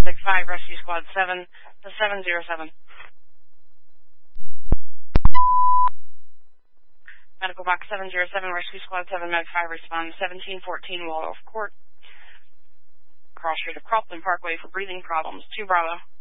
5, Rescue Squad 7 to 707. Medical Box 707, Rescue Squad 7, Med 5, respond 1714 Waldorf Court, cross street of Cropland Parkway for breathing problems. 2 Bravo.